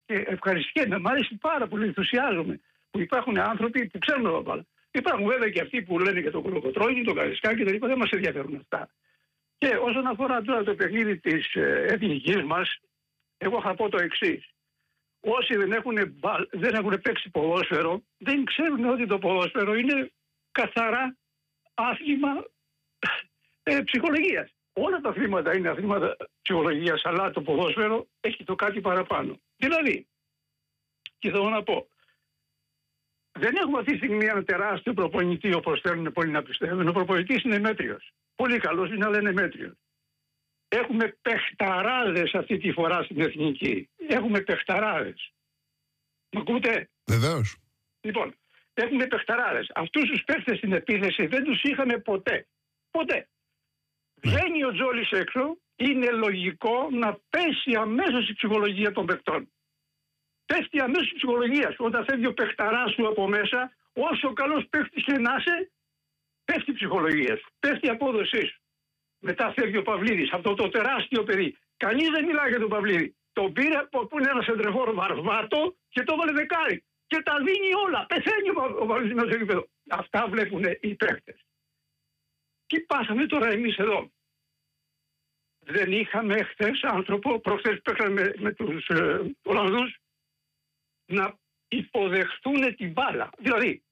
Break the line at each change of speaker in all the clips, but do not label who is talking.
Και ευχαριστιέμαι, μου αρέσει πάρα πολύ, ενθουσιάζομαι που υπάρχουν άνθρωποι που ξέρουν μπάλα. Υπάρχουν βέβαια και αυτοί που λένε για τον Κολοκοτρώνη, τον Καρισκάκη κτλ. Δεν μας ενδιαφέρουν αυτά. Και όσον αφορά τώρα το παιχνίδι της εθνικής μας, εγώ θα πω το εξής. Όσοι δεν έχουν παίξει ποδόσφαιρο, δεν ξέρουν ότι το ποδόσφαιρο είναι καθαρά άθλημα ψυχολογίας. Όλα τα αθλήματα είναι αθλήματα ψυχολογίας, αλλά το ποδόσφαιρο έχει το κάτι παραπάνω. Δηλαδή, και θέλω να πω, δεν έχουμε αυτή τη στιγμή ένα τεράστιο προπονητή όπως θέλουν πολλοί να πιστεύουν. Ο προπονητής είναι μέτριος. Πολύ καλός είναι, αλλά είναι μέτριος. Έχουμε παιχταράδες αυτή τη φορά στην εθνική. Έχουμε παιχταράδες. Μ' ακούτε?
Βεβαίως.
Λοιπόν, έχουμε παιχταράδες. Αυτούς τους παίχτες στην επίθεση δεν τους είχαμε ποτέ. Ποτέ. Βγαίνει ο Τζόλης έξω, είναι λογικό να πέσει αμέσως η ψυχολογία των παιχτών. Πέφτει αμέσως η ψυχολογία σου. Όταν φεύγει ο παιχταράς σου από μέσα, όσο καλός παίχτης και να είσαι, πέφτει η ψυχολογία σου. Πέφτει η απόδοσή σου. Μετά φεύγει ο Παυλίδης, αυτό το τεράστιο παιδί. Κανείς δεν μιλάει για τον Παυλίδη. Τον πήρε που είναι ένα σεντρεφόρ βαρβάτο και το έβαλε δεκάρι. Και τα δίνει όλα. Πεθαίνει ο Παυλίδης μέσα στο γήπεδο. Αυτά βλέπουν οι παίχτες. Τι πάσαμε τώρα εμείς εδώ? Δεν είχαμε χθες άνθρωπο, προχθές παίξαμε με τους Ολλανδούς, να υποδεχθούν την μπάλα. Δηλαδή,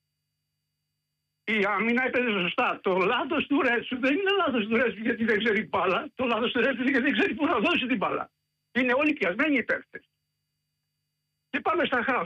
η άμυνα έπαιζε σωστά. Το λάθος του Ρέτσου δεν είναι λάθος του Ρέτσου γιατί δεν ξέρει μπάλα. Το λάθος του Ρέτσου είναι γιατί δεν ξέρει πού να δώσει την μπάλα. Είναι όλοι πιασμένοι οι παίκτες. Και πάμε στα χαφ.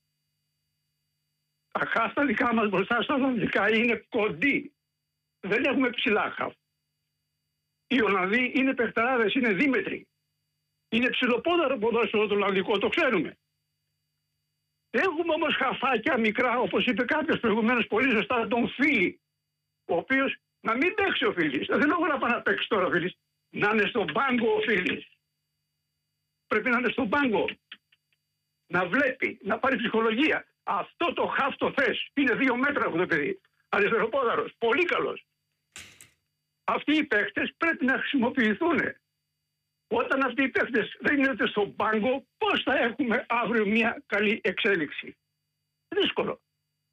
Τα χαφ τα δικά μας μπροστά στα Ολλανδικά είναι κοντοί. Δεν έχουμε ψηλά χαφ. Οι Ολλανδοί είναι παιχταράδες, είναι δίμετροι. Είναι ψηλοπόδαρο ποδόσφαιρο το Ολλανδικό, το ξέρουμε. Έχουμε όμως χαφάκια μικρά, όπως είπε κάποιος προηγουμένως πολύ σωστά, τον Φίλη, ο οποίος να μην παίξει ο Φίλης. Δεν θέλω να πάει να παίξει τώρα ο Φίλης. Να είναι στον πάγκο ο Φίλης. Πρέπει να είναι στον πάγκο. Να βλέπει, να πάρει ψυχολογία. Αυτό το χαφ το θες. Είναι 2 μέτρα αυτό το παιδί. Αριστεροπόδαρος, πολύ καλός. Αυτοί οι παίκτες πρέπει να χρησιμοποιηθούν. Όταν αυτοί οι παίκτες δεν είναι στον πάγκο, πώς θα έχουμε αύριο μια καλή εξέλιξη? Δύσκολο.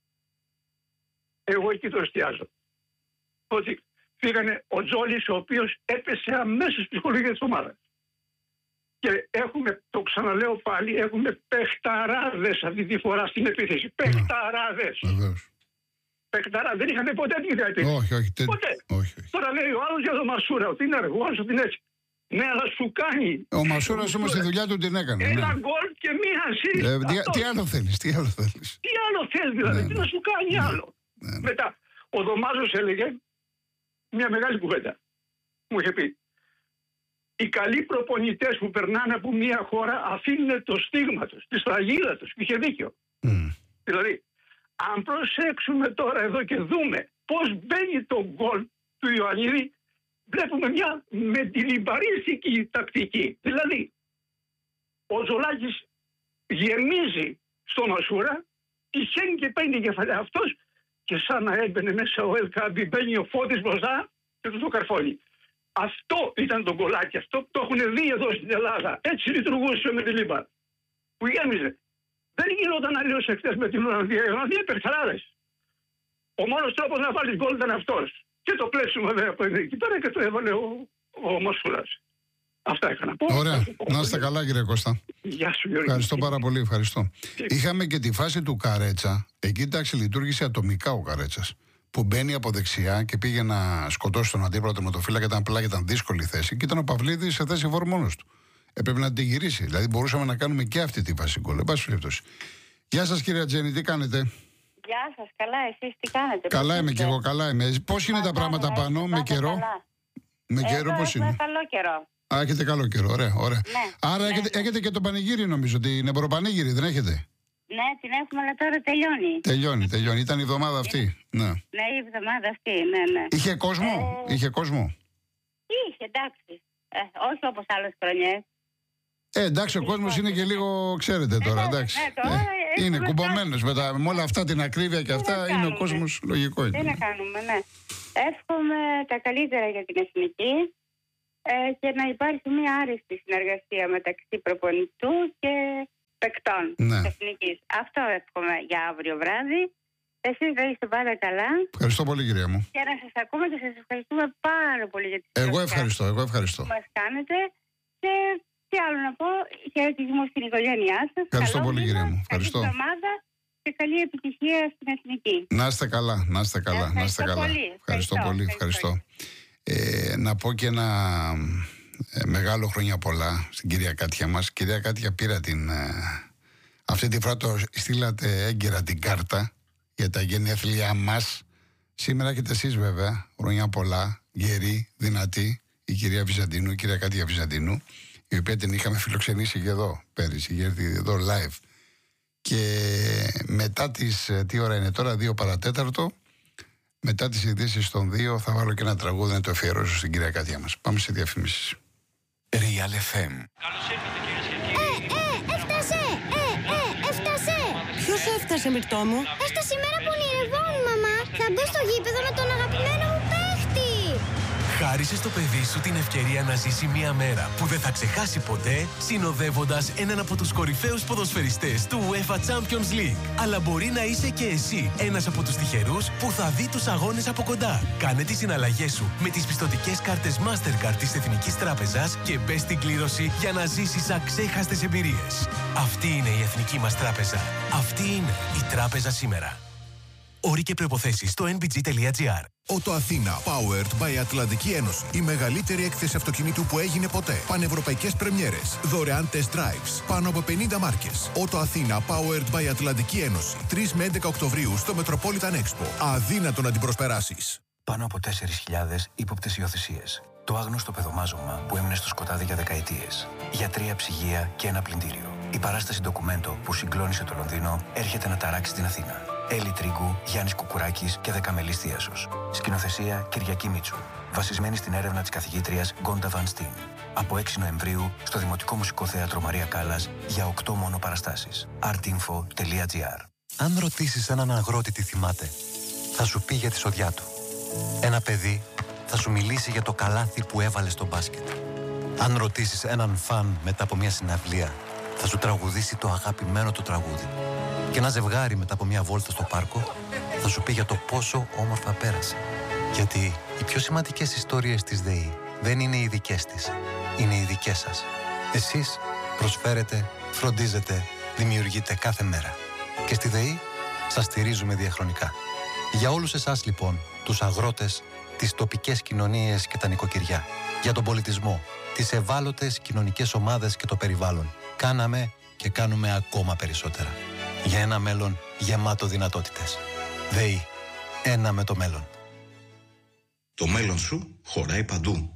Εγώ εκεί το εστιάζω. Ότι φύγανε ο Τζόλης, ο οποίος έπεσε αμέσως στη ψυχολογία της ομάδας. Και έχουμε, το ξαναλέω πάλι, έχουμε παιχταράδες αυτή τη φορά στην επίθεση. Παιχταράδες. Παιχταράδες. Δεν είχαμε ποτέ τη διατήρηση.
Όχι.
Ποτέ.
Όχι.
Τώρα λέει ο άλλος για τον Μασούρα, ότι είναι αργός, ότι είναι έτσι. Ναι, αλλά σου κάνει.
Ο Μασούρας όμως τη δουλειά του την έκανε.
Ένα γκολ και μία assist.
Τι άλλο θέλεις,
Τι άλλο θέλεις δηλαδή, τι να σου κάνει άλλο. Μετά, ο Δωμάζος έλεγε μια μεγάλη κουβέντα. Μου είχε πει, οι καλοί προπονητές που περνάνε από μια χώρα αφήνουν το στίγμα τους, τη σφραγίδα τους. Είχε δίκιο. Δηλαδή, αν προσέξουμε τώρα εδώ και δούμε πώς μπαίνει το γκολ του Ιωαννίδη, βλέπουμε μια μετιλιμπαρίστικη τακτική. Δηλαδή, ο Ζολάκης γεμίζει στο Μασούρα, τυχαίνει και παίρνει κεφαλαία αυτός και σαν να έμπαινε μέσα ο Ελκάμπη, μπαίνει ο Φώτης μπροστά και του το καρφώνει. Αυτό ήταν το γκολάκι, αυτό που το έχουν δει εδώ στην Ελλάδα. Έτσι λειτουργούσε με τη Λίμπα. Που γέμιζε. Δεν γινόταν αλλιώς εχθές με την Ολλανδία. Η Ολλανδία υπερχαράδες. Ο μόνος τρόπος να βάλει γκολ ήταν αυτός. Και το πλέξιμο βέβαια από εκεί πέρα και το έβαλε ο Μασούρας. Αυτά έκανα.
Ωραία. Να είστε καλά, κύριε Κώστα.
Γεια σου, Γιώργη.
Ευχαριστώ πάρα πολύ. Ευχαριστώ. Είχαμε και τη φάση του Καρέτσα. Εκεί εντάξει λειτουργήσε ατομικά ο Καρέτσας. Που μπαίνει από δεξιά και πήγε να σκοτώσει τον αντίπαλο τερματοφύλακα, ήταν απλά και ήταν δύσκολη θέση. Και ήταν ο Παυλίδης σε θέση φορ μόνος του. Έπρεπε να την γυρίσει. Δηλαδή μπορούσαμε να κάνουμε και αυτή τη φάση γκολ. Εν πάση περιπτώσει. Γεια σας, κυρία Τζέννη, τι κάνετε?
Γεια σας, καλά, εσείς τι κάνετε?
Καλά είμαι και εγώ, καλά είμαι. Πώς είναι τα πράγματα πάνω, με καιρό? Με καιρό πώς είναι?
Καλό καιρό.
Α, έχετε καλό καιρό, ωραία.
Ναι,
άρα έχετε και το πανηγύρι, νομίζω, την Ευρωπανήγυρη, δεν έχετε?
Ναι, την έχουμε, αλλά τώρα τελειώνει.
Τελειώνει. Ήταν η εβδομάδα αυτή. Ναι,
η εβδομάδα αυτή, ναι.
Είχε κόσμο? Είχε,
εντάξει. Όχι όπως άλλες χρονιές.
Εντάξει, ο κόσμος είναι και λίγο, ξέρετε τώρα, εντάξει. Είναι κουμπωμένος με όλα αυτά, την ακρίβεια και αυτά, είναι ο κόσμος, λογικό είναι.
Τι να κάνουμε, ναι. Εύχομαι τα καλύτερα για την εθνική και να υπάρχει μια άριστη συνεργασία μεταξύ προπονητού και παικτών της Εθνικής. Αυτό εύχομαι για αύριο βράδυ. Εσείς να είστε πάντα καλά.
Ευχαριστώ πολύ, κυρία μου.
Και να σας ακούμε και σας ευχαριστούμε πάρα πολύ για την
Εγώ ευχαριστώ.
που μας κάνετε. Και τι άλλο να πω, χαιρετισμό στην οικογένειά σας.
Ευχαριστώ πολύ, κυρία μου.
Ευχαριστώ. Καλή εβδομάδα και καλή επιτυχία στην Εθνική.
Να είστε καλά, να είστε καλά. Ευχαριστώ πολύ. Να πω και ένα μεγάλο χρόνια πολλά στην κυρία Κάτια μας. Κυρία Κάτια, πήρα αυτή τη φορά στείλατε έγκαιρα την κάρτα για τα γενέθλιά μας. Σήμερα έχετε εσείς βέβαια χρόνια πολλά, γερή, δυνατή, η κυρία Βυζαντινού, η κυρία Κάτια Βυζαντινού, η οποία την είχαμε φιλοξενήσει και εδώ πέρυσι, είχε έρθει εδώ live. Και μετά τις, τι ώρα είναι τώρα, 2 παρατέταρτο, μετά τις ειδήσεις των 2 θα βάλω και ένα τραγούδι να το αφιερώσω στην κυρία Κάτια μας. Πάμε σε διαφημίσεις.
Real FM.
Καλώς ήρθατε κυρίες και κύριοι.
Έφτασε!
Ποιος έφτασε, Μυρτώ μου?
Έφτασε η μέρα που ονειρευόμουν, μαμά. Θα μπω στο γήπεδο με τον αγαπημένο μου παίχτη.
Χάρισε στο παιδί σου την ευκαιρία να ζήσει μια μέρα που δεν θα ξεχάσει ποτέ, συνοδεύοντας έναν από τους κορυφαίους ποδοσφαιριστές του UEFA Champions League. Αλλά μπορεί να είσαι και εσύ ένας από τους τυχερούς που θα δει τους αγώνες από κοντά. Κάνε τις συναλλαγές σου με τις πιστωτικές κάρτες Mastercard της Εθνικής Τράπεζας και μπες στην κλήρωση για να ζήσεις αξέχαστες εμπειρίες. Αυτή είναι η Εθνική μας Τράπεζα. Αυτή είναι η Τράπεζα σήμερα. Όροι και προϋποθέσεις στο nbg.gr.
Ότο Αθήνα, powered by Ατλαντική Ένωση. Η μεγαλύτερη έκθεση αυτοκινήτου που έγινε ποτέ. Πανευρωπαϊκές πρεμιέρες. Δωρεάν test drives. Πάνω από 50 μάρκες. Ότο Αθήνα, powered by Ατλαντική Ένωση. 3 με 11 Οκτωβρίου στο Metropolitan Expo. Αδύνατο να την προσπεράσεις.
Πάνω από 4.000 ύποπτες υιοθεσίες. Το άγνωστο παιδομάζωμα που έμεινε στο σκοτάδι για δεκαετίες. Γιατρία, ψυγεία και ένα πλυντήριο. Η παράσταση ντοκουμέντο που συγκλώνησε το Λονδίνο έρχεται να ταράξει την Αθήνα. Έλλη Τρίγκου, Γιάννης Κουκουράκης και Δεκαμελής Θίασος. Σκηνοθεσία Κυριακή Μίτσου. Βασισμένη στην έρευνα της καθηγήτριας Γκόντα Βαν Στίν. Από 6 Νοεμβρίου στο Δημοτικό Μουσικό Θέατρο Μαρία Κάλλας για 8 μόνο παραστάσεις. artinfo.gr.
Αν ρωτήσεις έναν αγρότη τι θυμάται, θα σου πει για τη σοδιά του. Ένα παιδί θα σου μιλήσει για το καλάθι που έβαλε στο μπάσκετ. Αν ρωτήσεις έναν φαν μετά από μια συναυλία, θα σου τραγουδήσει το αγαπημένο του τραγούδι. Και ένα ζευγάρι μετά από μια βόλτα στο πάρκο θα σου πει για το πόσο όμορφα πέρασε. Γιατί οι πιο σημαντικές ιστορίες της ΔΕΗ δεν είναι οι δικές της, είναι οι δικές σας. Εσείς προσφέρετε, φροντίζετε, δημιουργείτε κάθε μέρα. Και στη ΔΕΗ σας στηρίζουμε διαχρονικά. Για όλους εσάς λοιπόν, τους αγρότες, τις τοπικές κοινωνίες και τα νοικοκυριά, για τον πολιτισμό, τις ευάλωτες κοινωνικές ομάδες και το περιβάλλον, κάναμε και κάνουμε ακόμα περισσότερα. Για ένα μέλλον γεμάτο δυνατότητες. ΔΕΗ. Ένα με το μέλλον.
Το μέλλον σου χωράει παντού.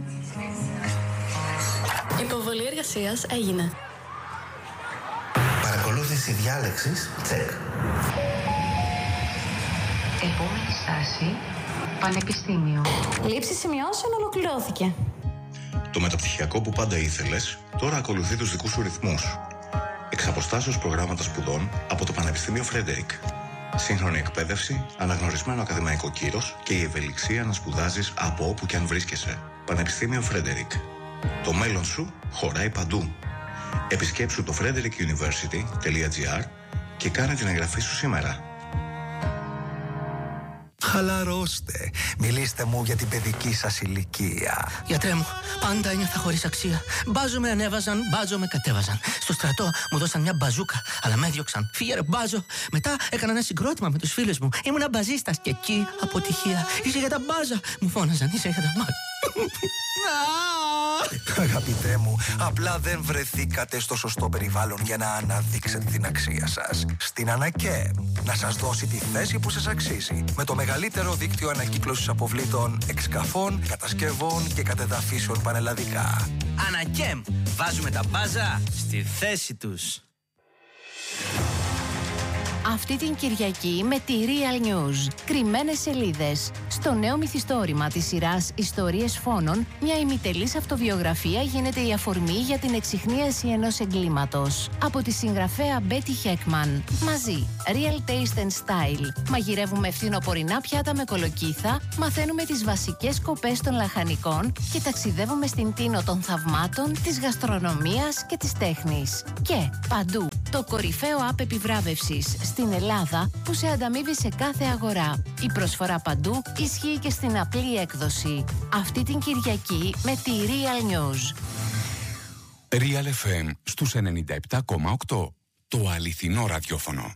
Η υποβολή εργασίας έγινε.
Παρακολούθηση διάλεξης, τσεκ.
Επόμενη στάση, πανεπιστήμιο.
Λήψη σημειώσεων ολοκληρώθηκε.
Το μεταπτυχιακό που πάντα ήθελες, τώρα ακολουθεί τους δικούς σου ρυθμούς. Εξ αποστάσεως προγράμματα σπουδών από το Πανεπιστήμιο Φρέντερικ. Σύγχρονη εκπαίδευση, αναγνωρισμένο ακαδημαϊκό κύρος και η ευελιξία να σπουδάζεις από όπου και αν βρίσκεσαι. Πανεπιστήμιο Φρέντερικ. Το μέλλον σου χωράει παντού. Επισκέψου το frederickuniversity.gr και κάνε την εγγραφή σου σήμερα.
Χαλαρώστε. Μιλήστε μου για την παιδική σας ηλικία.
Γιατρέ μου, πάντα ένιωθα χωρίς αξία. Μπάζο με ανέβαζαν, μπάζο με κατέβαζαν. Στο στρατό μου δώσαν μια μπαζούκα, αλλά με έδιωξαν. Φύγε ρε μπάζο. Μετά έκανα ένα συγκρότημα με τους φίλους μου. Ήμουνα μπαζίστας και εκεί αποτυχία. Είσαι για τα μπάζα. Μου φώναζαν, είσαι για τα μπάζα.
Αγαπητέ μου, απλά δεν βρεθήκατε στο σωστό περιβάλλον για να αναδείξετε την αξία σας. Στην ΑΝΑΚΕΜ να σας δώσει τη θέση που σας αξίζει. Με το μεγαλύτερο δίκτυο ανακύκλωσης αποβλήτων, εξκαφών, κατασκευών και κατεδαφίσεων πανελλαδικά.
ΑΝΑΚΕΜ, βάζουμε τα μπάζα στη θέση τους.
Αυτή την Κυριακή με τη Real News. Κρυμμένες σελίδες. Στο νέο μυθιστόρημα της σειράς Ιστορίες Φόνων, μια ημιτελής αυτοβιογραφία γίνεται η αφορμή για την εξιχνίαση ενός εγκλήματος. Από τη συγγραφέα Μπέτι Χέκμαν. Μαζί, Real Taste and Style. Μαγειρεύουμε φθινοπορεινά πιάτα με κολοκύθα, μαθαίνουμε τις βασικές σκοπές των λαχανικών και ταξιδεύουμε στην τίνο των θαυμάτων, της γαστρονομίας και της τέχνης. Και παντού, Το κορυφαίο app επιβράβευσης στην Ελλάδα που σε ανταμείβει σε κάθε αγορά. Η προσφορά παντού ισχύει και στην απλή έκδοση. Αυτή την Κυριακή με τη Real News.
Real FM στους 97,8. Το αληθινό ραδιόφωνο.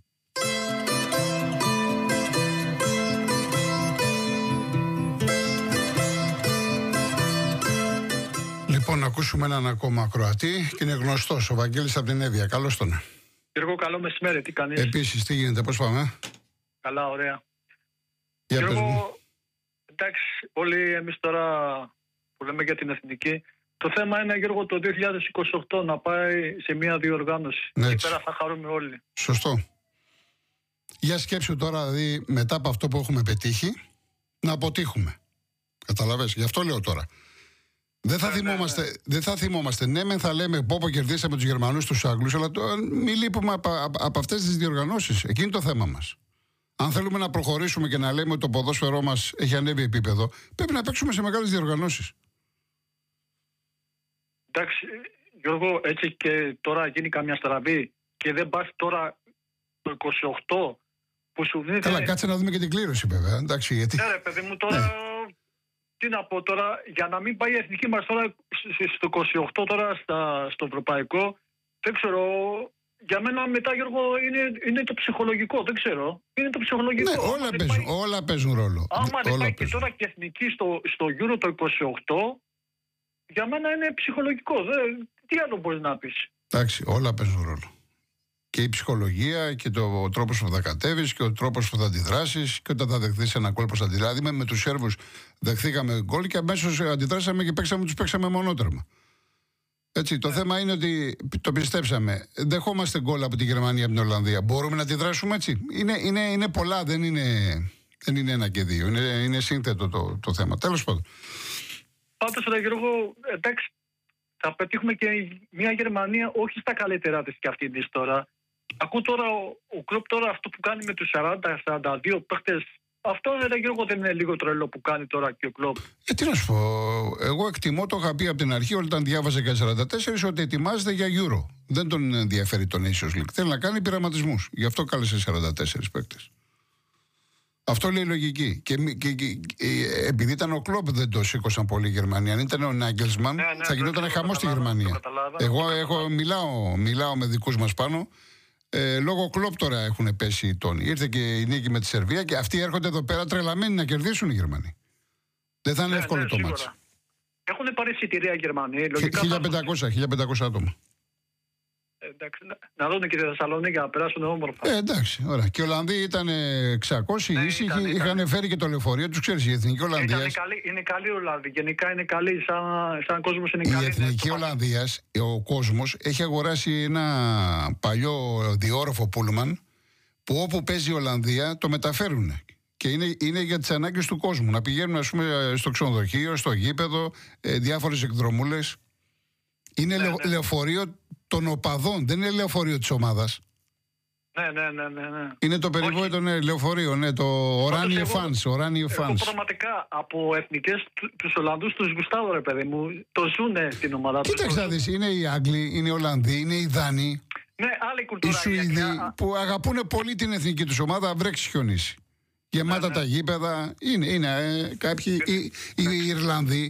Λοιπόν, να ακούσουμε έναν ακόμα ακροατή και είναι γνωστός, ο Βαγγέλης από την Εύβοια. Καλώς τον.
Γιώργο, καλό μεσημέρι, τι κάνεις?
Επίσης, τι γίνεται, πώς πάμε?
Καλά, ωραία.
Για
Γιώργο, εντάξει, όλοι εμείς τώρα που λέμε για την εθνική, το θέμα είναι, Γιώργο, το 2028 να πάει σε μια διοργάνωση.
Ναι,
εκεί πέρα θα χαρούμε όλοι.
Σωστό. Για σκέψου τώρα, δηλαδή, μετά από αυτό που έχουμε πετύχει, να αποτύχουμε. Καταλαβες, γι' αυτό λέω τώρα. Δεν θα θυμόμαστε. Ναι, μεν θα λέμε πόπο κερδίσαμε τους Γερμανούς, τους Άγγλους, αλλά μην λείπουμε από αυτές τις διοργανώσεις. Εκεί είναι το θέμα μας. Αν θέλουμε να προχωρήσουμε και να λέμε ότι το ποδόσφαιρό μας έχει ανέβει επίπεδο, πρέπει να παίξουμε σε μεγάλες διοργανώσεις.
Εντάξει, Γιώργο, έτσι και τώρα γίνει καμιά στραβή και δεν πας τώρα το 28 που σου δίνει.
Καλά, κάτσε να δούμε και την κλήρωση, βέβαια. Εντάξει, γιατί.
Ναι, ρε παιδί μου, τώρα. Τι να πω τώρα, για να μην πάει η εθνική μας τώρα στο 28 τώρα στο ευρωπαϊκό, δεν ξέρω, για μένα μετά, Γιώργο, είναι το ψυχολογικό, δεν ξέρω. Είναι το ψυχολογικό.
Ναι, όλα παίζουν ρόλο.
Άμα δεν πάει και τώρα και εθνική στο Euro το 28, για μένα είναι ψυχολογικό. Τι άλλο μπορείς να πεις?
Εντάξει, όλα παίζουν ρόλο. Και η ψυχολογία και το τρόπος που θα κατέβεις και ο τρόπος που θα αντιδράσεις και όταν θα δεχθείς ένα γκολ πώς θα αντιδράσεις. Με τους Σέρβους δεχθήκαμε γκολ και αμέσως αντιδράσαμε και τους παίξαμε μονότερμα. Έτσι, το θέμα είναι ότι το πιστέψαμε. Δεχόμαστε γκολ από τη Γερμανία, από την Ολλανδία. Μπορούμε να αντιδράσουμε έτσι? Είναι πολλά, δεν είναι ένα και δύο. Είναι σύνθετο το θέμα. Τέλος πάντων.
Πάντως, Γιώργο, εντάξει, θα πετύχουμε και μια Γερμανία όχι στα καλύτερά της κι αυτή της τώρα. Ακούω τώρα ο Κλοπ τώρα αυτό που κάνει με τους 40-42 παίχτες. Αυτό, Γιώργο, δεν είναι λίγο τρελό που κάνει τώρα και ο Κλοπ?
Τι να σου πω, εγώ εκτιμώ, το είχα πει από την αρχή όταν διάβαζε και 44 ότι ετοιμάζεται για Euro. Δεν τον ενδιαφέρει το Nations League. Θέλει να κάνει πειραματισμούς. Γι' αυτό κάλεσε 44 παίκτες. Αυτό λέει λογική. Και επειδή ήταν ο Κλοπ δεν το σήκωσαν πολύ οι Γερμανοί. Αν ήταν ο Νάγκελσμαν, θα γινόταν χαμός στη Γερμανία. Εγώ μιλάω με δικούς μας πάνω. Λόγω Κλοπ τώρα έχουν πέσει οι τόνοι. Ήρθε και η νίκη με τη Σερβία και αυτοί έρχονται εδώ πέρα τρελαμένοι να κερδίσουν οι Γερμανοί. Δεν θα είναι εύκολο το μάτς.
Έχουν πάρει εισιτηρία οι Γερμανοί.
1500 άτομα.
Εντάξει, να δουν και τη Θεσσαλονίκη να περάσουν όμορφα.
Εντάξει, ωραία. Και οι Ολλανδοί ήταν 600 ήσυχοι, είχαν φέρει και το λεωφορείο του. Ξέρεις, η εθνική Ολλανδία.
Είναι καλή Ολλανδία. Γενικά είναι καλή, σαν κόσμος είναι καλή.
Η εθνική Ολλανδία, ο κόσμος έχει αγοράσει ένα παλιό διόροφο πούλμαν που όπου παίζει η Ολλανδία το μεταφέρουν. Και είναι για τις ανάγκες του κόσμου. Να πηγαίνουν, ας πούμε, στο ξενοδοχείο, στο γήπεδο, διάφορες εκδρομούλες. Είναι λεωφορείο των οπαδών, δεν είναι λεωφορείο της ομάδας.
Ναι.
Είναι το περιβόητο λεωφορείο, το Oranje Fans.
Εγώ πραγματικά από εθνικές τους Ολλανδούς τους γουστάρω, ρε παιδί μου. Το ζουνε στην ομάδα τους.
Κοίταξε να δεις, είναι οι Άγγλοι, είναι οι Ολλανδοί, είναι οι Δάνοι.
Ναι, άλλη κουλτούρα.
Οι Σουηδοί που αγαπούν πολύ την εθνική τους ομάδα, βρέξει χιονίσει. Γεμάτα τα γήπεδα. Είναι κάποιοι, οι Ιρλανδοί.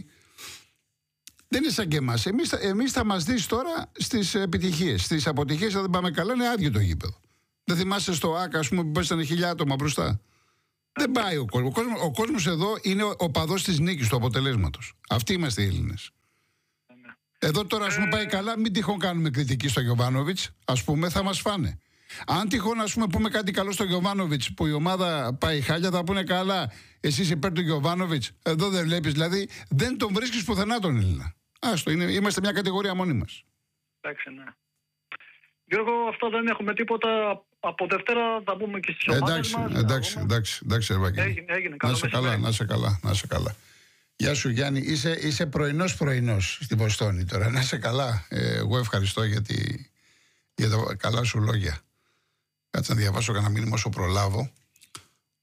Δεν είναι σαν και εμάς. Εμείς θα μας δεις τώρα στις επιτυχίες. Στις αποτυχίες, αν δεν πάμε καλά, είναι άδειο το γήπεδο. Δεν θυμάσαι στο ΆΚΑ, ας πούμε, που πέσανε 1000 άτομα μπροστά. Δεν πάει ο κόσμος. Ο κόσμος εδώ είναι ο παδός της νίκης, του αποτελέσματος. Αυτοί είμαστε οι Έλληνες. Εδώ τώρα, ας πούμε, πάει καλά, μην τυχόν κάνουμε κριτική στο Γιοβάνοβιτς, ας πούμε, θα μας φάνε. Αν τυχόν, ας πούμε, πούμε κάτι καλό στο Γιοβάνοβιτς που η ομάδα πάει χάλια, θα πούνε καλά. Εσείς υπέρ του Γιοβάνοβιτς, εδώ δεν βλέπεις, δηλαδή δεν τον βρίσκεις πουθενά τον Έλληνα. Άστο, είμαστε μια κατηγορία μόνοι μας.
Εντάξει, ναι. Γιώργο, αυτό δεν έχουμε τίποτα. Από Δευτέρα θα μπούμε και στις ομάδες μας.
Εντάξει, Ευαγγέλη.
Έγινε.
Να σε καλά. Γεια σου, Γιάννη. Είσαι πρωινός στην Βοστόνη τώρα. Να σε καλά. Εγώ ευχαριστώ για τα καλά σου λόγια. Κάτσε να διαβάσω κανένα μήνυμα όσο προλάβω.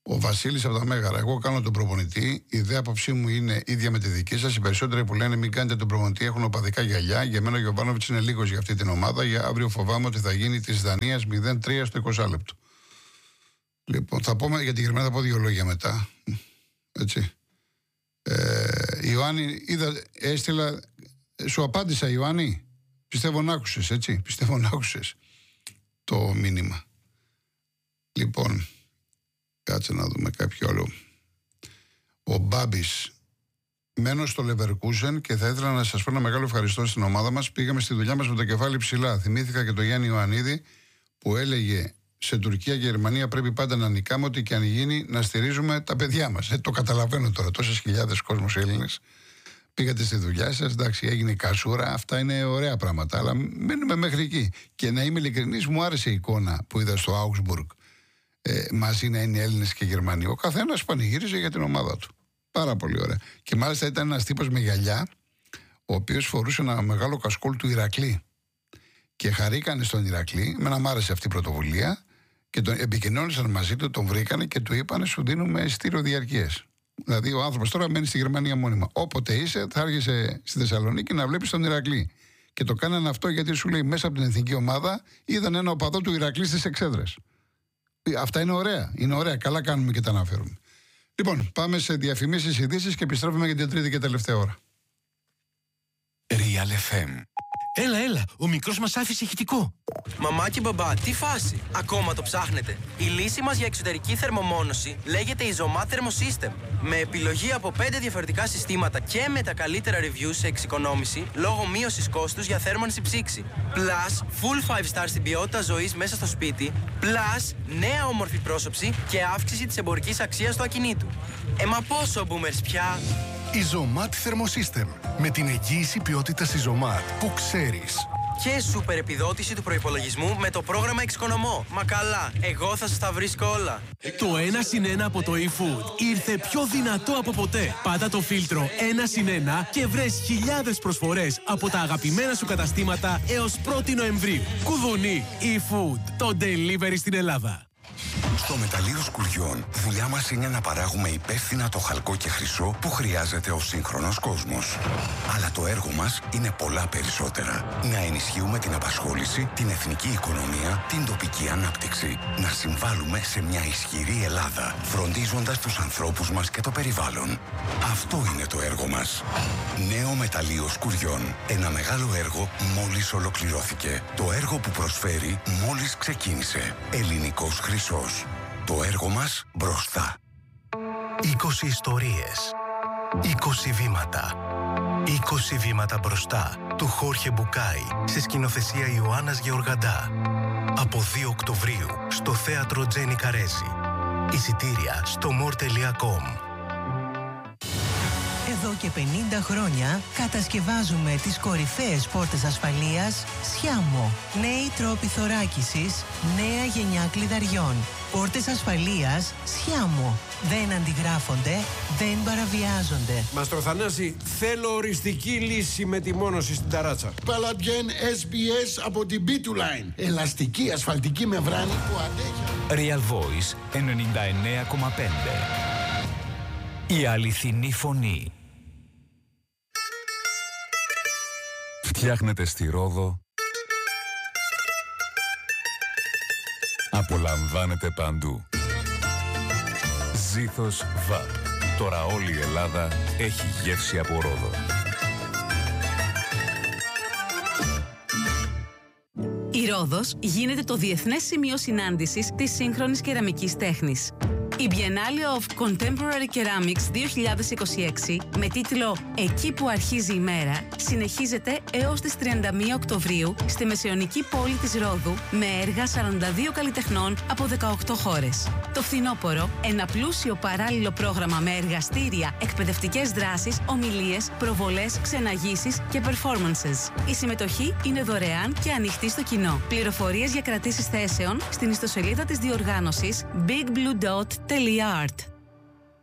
Ο Βασίλης από τα Μέγαρα. Εγώ κάνω τον προπονητή. Η ιδέα άποψή μου είναι ίδια με τη δική σας. Οι περισσότεροι που λένε μην κάνετε τον προπονητή έχουν οπαδικά γυαλιά. Για μένα ο Γιοβάνοβιτς είναι λίγος για αυτή την ομάδα. Για αύριο φοβάμαι ότι θα γίνει της Δανίας 0-3 στο 20 λεπτό. Λοιπόν, θα πούμε για τη Γερμανία, θα πω 2 λόγια μετά. Έτσι. Ιωάννη, έστειλα. Σου απάντησα, Ιωάννη. Πιστεύω να άκουσες, έτσι. Πιστεύω να άκουσες το μήνυμα. Λοιπόν, κάτσε να δούμε κάποιο άλλο. Ο Μπάμπης. Μένω στο Leverkusen και θα ήθελα να σας πω ένα μεγάλο ευχαριστώ στην ομάδα μας. Πήγαμε στη δουλειά μας με το κεφάλι ψηλά. Θυμήθηκα και το Γιάννη Ιωαννίδη που έλεγε σε Τουρκία και Γερμανία πρέπει πάντα να νικάμε, ό,τι και αν γίνει, να στηρίζουμε τα παιδιά μας. Το καταλαβαίνω τώρα. Τόσες χιλιάδες κόσμος Έλληνες. Πήγατε στη δουλειά σας, εντάξει, έγινε η κασούρα. Αυτά είναι ωραία πράγματα. Αλλά μένουμε μέχρι εκεί. Και να είμαι ειλικρινής, μου άρεσε η εικόνα που είδα στο Augsburg. Μαζί να είναι Έλληνες και Γερμανοί. Ο καθένας πανηγύριζε για την ομάδα του. Πάρα πολύ ωραία. Και μάλιστα ήταν ένας τύπος με γυαλιά, ο οποίος φορούσε ένα μεγάλο κασκόλ του Ηρακλή. Και χαρήκανε στον Ηρακλή, εμένα μ' άρεσε αυτή η πρωτοβουλία, και τον επικοινώνησαν μαζί του, τον βρήκανε και του είπανε σου δίνουμε εισιτήριο διαρκείας. Δηλαδή ο άνθρωπος τώρα μένει στη Γερμανία μόνιμα. Όποτε είσαι, θα έρχεσαι στη Θεσσαλονίκη να βλέπεις τον Ηρακλή. Και το κάνανε αυτό γιατί σου λέει μέσα από την εθνική ομάδα είδαν ένα οπαδό του Ηρακλή στις Εξέδρες. Αυτά είναι ωραία. Είναι ωραία. Καλά κάνουμε και τα αναφέρουμε. Λοιπόν, πάμε σε διαφημίσεις, ειδήσεις και επιστρέφουμε για την τρίτη και τελευταία ώρα.
Real FM.
Έλα, ο μικρός μας άφησε ηχητικό.
Μαμά και μπαμπά, τι φάση, ακόμα το ψάχνετε? Η λύση μας για εξωτερική θερμομόνωση λέγεται Isomat Thermosystem. Με επιλογή από 5 διαφορετικά συστήματα και με τα καλύτερα reviews σε εξοικονόμηση λόγω μείωσης κόστους για θέρμανση ψήξη. Plus, full 5 star στην ποιότητα ζωής μέσα στο σπίτι. Plus, νέα όμορφη πρόσωψη και αύξηση της εμπορικής αξίας του ακινήτου. Μα πόσο boomers πια?
Isomat Thermosystem. Με την εγγύηση ποιότητας Isomat που ξέρεις.
Και σούπερ επιδότηση του προϋπολογισμού με το πρόγραμμα Εξοικονομώ. Μα καλά, εγώ θα σας τα βρίσκω όλα.
Το 1+1 από το eFood ήρθε πιο δυνατό από ποτέ. Πάτα το φίλτρο 1+1 και βρες χιλιάδες προσφορές από τα αγαπημένα σου καταστήματα έως 1η Νοεμβρίου. Κουδουνί eFood, το delivery στην Ελλάδα.
Στο μεταλλείο Σκουριών, δουλειά μας είναι να παράγουμε υπεύθυνα το χαλκό και χρυσό που χρειάζεται ο σύγχρονος κόσμος. Αλλά το έργο μας είναι πολλά περισσότερα. Να ενισχύουμε την απασχόληση, την εθνική οικονομία, την τοπική ανάπτυξη. Να συμβάλλουμε σε μια ισχυρή Ελλάδα, φροντίζοντας τους ανθρώπους μας και το περιβάλλον. Αυτό είναι το έργο μας. Νέο μεταλλείο Σκουριών. Ένα μεγάλο έργο μόλις ολοκληρώθηκε. Το έργο που προσφέρει μόλις ξεκίνησε. Ελληνικός χρυσός. Το έργο μας μπροστά.
20 ιστορίες. 20 βήματα. 20 βήματα μπροστά του Χόρχε Μπουκάη σε σκηνοθεσία Ιωάννας Γεωργαντά. Από 2 Οκτωβρίου στο θέατρο Τζένι Καρέζη. Εισιτήρια στο more.com.
Εδώ και 50 χρόνια κατασκευάζουμε τις κορυφαίες πόρτες ασφαλείας Σιάμο. Νέοι τρόποι θωράκισης, νέα γενιά κλειδαριών. Πόρτες ασφαλείας Σιάμο. Δεν αντιγράφονται, δεν παραβιάζονται.
Μαστρο Θανάση, θέλω οριστική λύση με τη μόνωση στην ταράτσα.
Παλατιέν SBS από την B2Line. Ελαστική ασφαλτική μεμβράνη που αντέχει.
Real Voice 99,5. Η αληθινή φωνή.
Φτιάχνετε στη Ρόδο. Απολαμβάνετε παντού. Ζήθος ΒΑΠ. Τώρα όλη η Ελλάδα έχει γεύση από Ρόδο.
Η Ρόδος γίνεται το διεθνές σημείο συνάντησης της σύγχρονης κεραμικής τέχνης. Η Biennale of Contemporary Ceramics 2026 με τίτλο «Εκεί που αρχίζει η μέρα» συνεχίζεται έως τις 31 Οκτωβρίου στη μεσαιωνική πόλη της Ρόδου με έργα 42 καλλιτεχνών από 18 χώρες. Το φθινόπωρο, ένα πλούσιο παράλληλο πρόγραμμα με εργαστήρια, εκπαιδευτικές δράσεις, ομιλίες, προβολές, ξεναγήσεις και performances. Η συμμετοχή είναι δωρεάν και ανοιχτή στο κοινό. Πληροφορίες για κρατήσεις θέσεων στην ιστοσελίδα της διοργάνωσης bigbluedot.art.